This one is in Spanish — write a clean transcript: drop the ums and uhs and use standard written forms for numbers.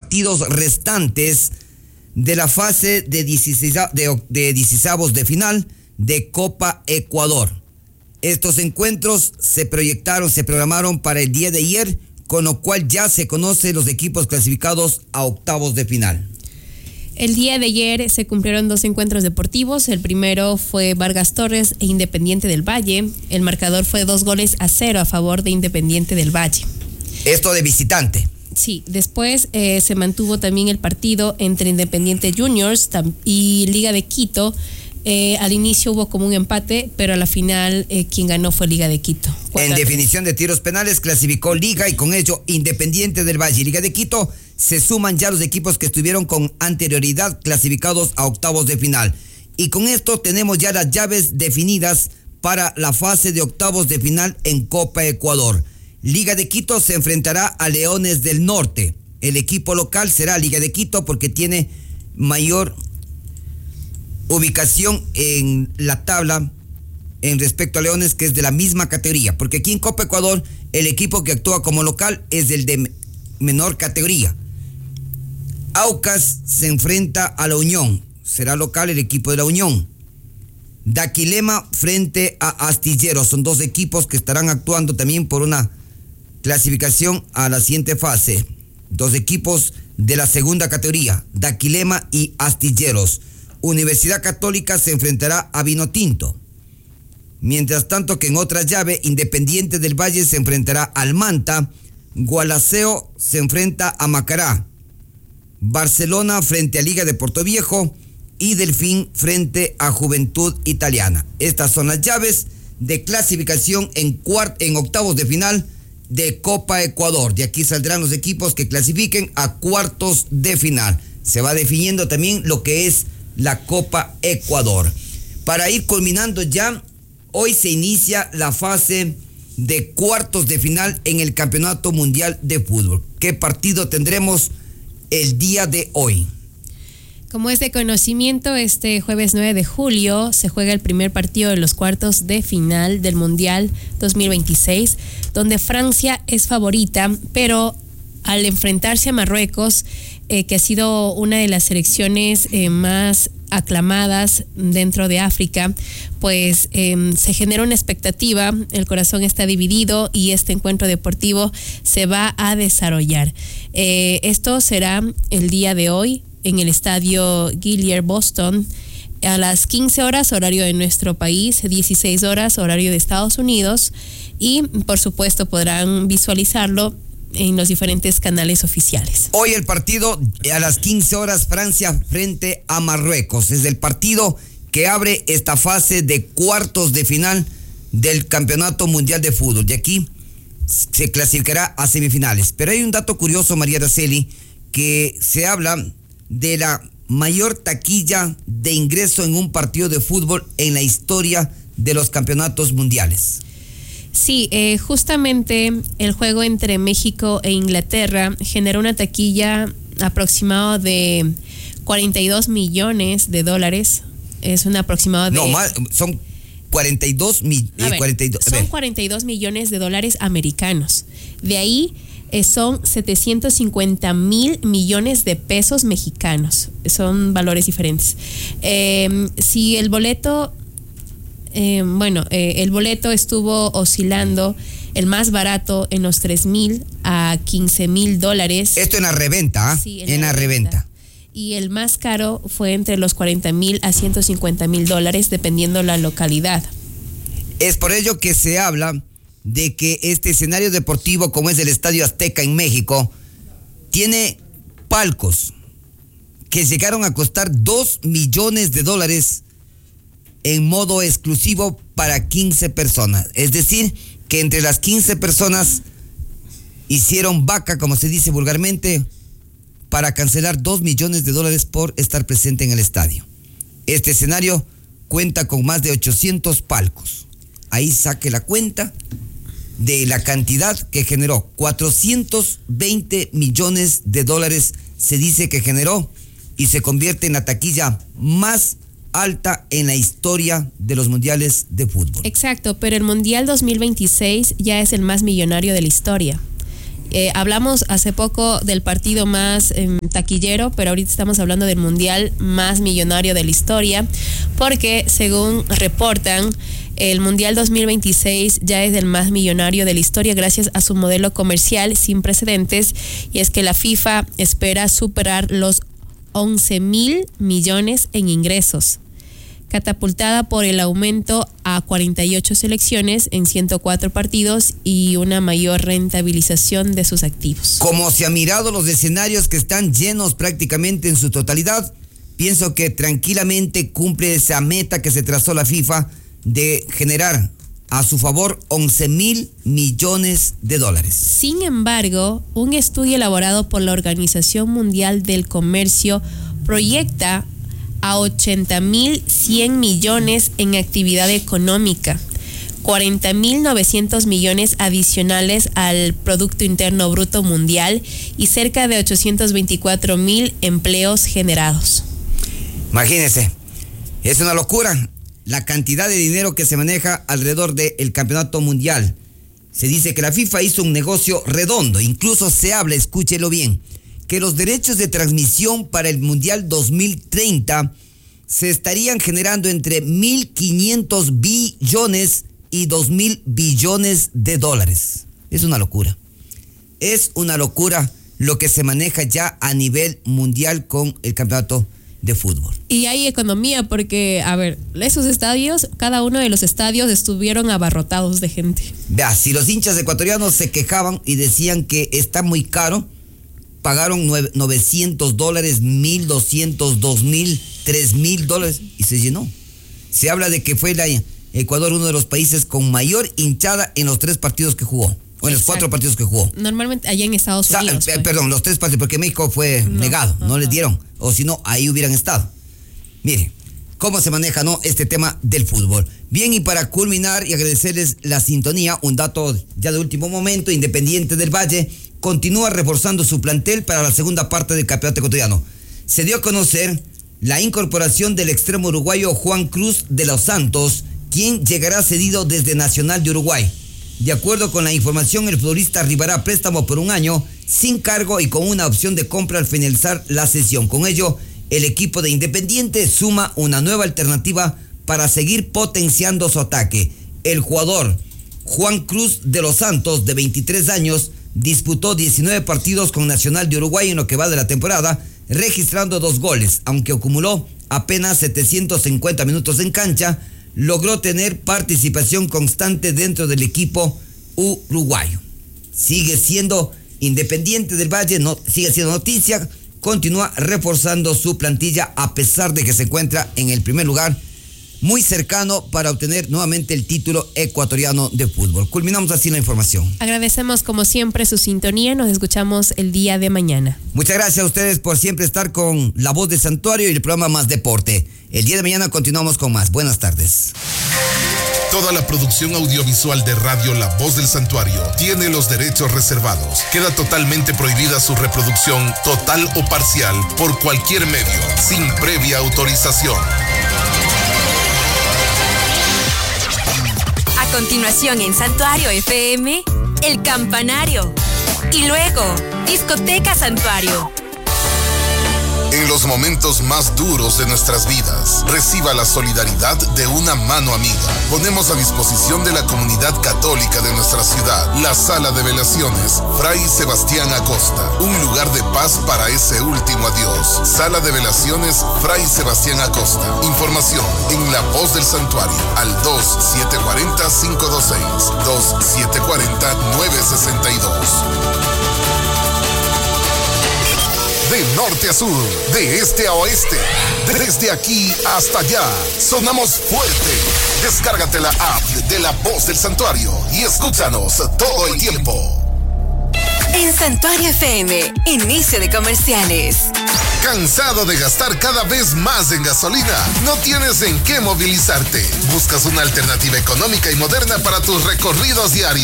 partidos restantes de la fase de 16avos de final de Copa Ecuador. Estos encuentros se programaron para el día de ayer, con lo cual ya se conocen los equipos clasificados a octavos de final. El día de ayer se cumplieron 2 encuentros deportivos. El primero fue Vargas Torres e Independiente del Valle. El marcador fue 2-0 a favor de Independiente del Valle. Esto de visitante. Sí, después se mantuvo también el partido entre Independiente Juniors y Liga de Quito. Al inicio hubo como un empate, pero a la final quien ganó fue Liga de Quito. En definición de tiros penales clasificó Liga, y con ello Independiente del Valle y Liga de Quito se suman ya los equipos que estuvieron con anterioridad clasificados a octavos de final. Y con esto tenemos ya las llaves definidas para la fase de octavos de final en Copa Ecuador. Liga de Quito se enfrentará a Leones del Norte. El equipo local será Liga de Quito porque tiene mayor ubicación en la tabla en respecto a Leones, que es de la misma categoría, porque aquí en Copa Ecuador el equipo que actúa como local es el de menor categoría. Aucas se enfrenta a la Unión, será local el equipo de la Unión. Daquilema frente a Astilleros, son 2 equipos que estarán actuando también por una clasificación a la siguiente fase. 2 equipos de la segunda categoría, Daquilema y Astilleros. Universidad Católica se enfrentará a Vinotinto. Mientras tanto que en otra llave, Independiente del Valle se enfrentará al Manta, Gualaceo se enfrenta a Macará, Barcelona frente a Liga de Portoviejo y Delfín frente a Juventud Italiana. Estas son las llaves de clasificación en octavos de final de Copa Ecuador. De aquí saldrán los equipos que clasifiquen a cuartos de final. Se va definiendo también lo que es la Copa Ecuador. Para ir culminando ya, hoy se inicia la fase de cuartos de final en el Campeonato Mundial de Fútbol. ¿Qué partido tendremos el día de hoy? Como es de conocimiento, este jueves 9 de julio se juega el primer partido de los cuartos de final del Mundial 2026, donde Francia es favorita, pero al enfrentarse a Marruecos, que ha sido una de las selecciones más aclamadas dentro de África, pues se genera una expectativa, el corazón está dividido y este encuentro deportivo se va a desarrollar. Esto será el día de hoy en el estadio Gillier Boston a las 15 horas horario de nuestro país, 16 horas horario de Estados Unidos, y por supuesto podrán visualizarlo en los diferentes canales oficiales. Hoy el partido a las 15 horas, Francia frente a Marruecos. Es el partido que abre esta fase de cuartos de final del Campeonato Mundial de Fútbol. De aquí se clasificará a semifinales. Pero hay un dato curioso, María Araceli, que se habla de la mayor taquilla de ingreso en un partido de fútbol en la historia de los campeonatos mundiales. Sí, justamente el juego entre México e Inglaterra generó una taquilla aproximada de 42 millones de dólares. Es un aproximado de... No, más, son 42 millones de dólares americanos. De ahí son 750 mil millones de pesos mexicanos. Son valores diferentes. Si el boleto... el boleto estuvo oscilando, el más barato en los 3,000 a 15,000 dólares. Esto en la reventa, sí, en la reventa. Y el más caro fue entre los 40,000 a 150,000 dólares, dependiendo la localidad. Es por ello que se habla de que este escenario deportivo, como es el Estadio Azteca en México, tiene palcos que llegaron a costar $2 millones en modo exclusivo para 15 personas. Es decir, que entre las 15 personas hicieron vaca, como se dice vulgarmente, para cancelar $2 millones por estar presente en el estadio. Este escenario cuenta con más de 800 palcos. Ahí saque la cuenta de la cantidad que generó. 420 millones de dólares se dice que generó y se convierte en la taquilla más alta en la historia de los mundiales de fútbol. Exacto, pero el Mundial 2026 ya es el más millonario de la historia. Hablamos hace poco del partido más taquillero, pero ahorita estamos hablando del mundial más millonario de la historia, porque según reportan, el Mundial 2026 ya es el más millonario de la historia gracias a su modelo comercial sin precedentes, y es que la FIFA espera superar los 11.000 millones en ingresos, catapultada por el aumento a 48 selecciones en 104 partidos y una mayor rentabilización de sus activos. Como se ha mirado los escenarios que están llenos prácticamente en su totalidad, pienso que tranquilamente cumple esa meta que se trazó la FIFA de generar a su favor 11.000 millones de dólares. Sin embargo, un estudio elaborado por la Organización Mundial del Comercio proyecta a 80.100 millones en actividad económica, 40.900 millones adicionales al Producto Interno Bruto Mundial y cerca de 824.000 empleos generados. Imagínense, es una locura la cantidad de dinero que se maneja alrededor del campeonato mundial. Se dice que la FIFA hizo un negocio redondo, incluso se habla, escúchelo bien, que los derechos de transmisión para el Mundial 2030 se estarían generando entre 1.500 billones y 2.000 billones de dólares. Es una locura. Es una locura lo que se maneja ya a nivel mundial con el campeonato de fútbol. Y hay economía porque, a ver, esos estadios, cada uno de los estadios estuvieron abarrotados de gente. Vea, si los hinchas ecuatorianos se quejaban y decían que está muy caro, pagaron $900, $1,200, $2,000, $3,000 y se llenó. Se habla de que fue Ecuador uno de los países con mayor hinchada en los 3 partidos que jugó, o en los 4 partidos que jugó. Normalmente allá en Estados Unidos. Perdón, los 3 partidos, porque México fue negado, no les dieron, o si no, ahí hubieran estado. Mire, cómo se maneja, ¿no?, este tema del fútbol. Bien, y para culminar y agradecerles la sintonía, un dato ya de último momento: Independiente del Valle continúa reforzando su plantel para la segunda parte del campeonato ecuatoriano. Se dio a conocer la incorporación del extremo uruguayo Juan Cruz de los Santos, quien llegará cedido desde Nacional de Uruguay. De acuerdo con la información, el futbolista arribará a préstamo por 1 año, sin cargo y con una opción de compra al finalizar la cesión. Con ello, el equipo de Independiente suma una nueva alternativa para seguir potenciando su ataque. El jugador Juan Cruz de los Santos, de 23 años, disputó 19 partidos con Nacional de Uruguay en lo que va de la temporada, registrando 2 goles. Aunque acumuló apenas 750 minutos en cancha, logró tener participación constante dentro del equipo uruguayo. Sigue siendo Independiente del Valle, sigue siendo noticia, continúa reforzando su plantilla a pesar de que se encuentra en el primer lugar, muy cercano para obtener nuevamente el título ecuatoriano de fútbol. Culminamos así la información. Agradecemos como siempre su sintonía, nos escuchamos el día de mañana. Muchas gracias a ustedes por siempre estar con La Voz del Santuario y el programa Más Deporte. El día de mañana continuamos con más. Buenas tardes. Toda la producción audiovisual de Radio La Voz del Santuario tiene los derechos reservados. Queda totalmente prohibida su reproducción total o parcial por cualquier medio, sin previa autorización. A continuación en Santuario FM, El Campanario. Y luego, Discoteca Santuario. En los momentos más duros de nuestras vidas, reciba la solidaridad de una mano amiga. Ponemos a disposición de la comunidad católica de nuestra ciudad la Sala de Velaciones Fray Sebastián Acosta, un lugar de paz para ese último adiós. Sala de Velaciones Fray Sebastián Acosta. Información en La Voz del Santuario al 2740-526, 2740-962. De norte a sur, de este a oeste, desde aquí hasta allá, sonamos fuerte. Descárgate la app de La Voz del Santuario y escúchanos todo el tiempo. En Santuario FM, inicio de comerciales. ¿Cansado de gastar cada vez más en gasolina? No tienes en qué movilizarte. ¿Buscas una alternativa económica y moderna para tus recorridos diarios?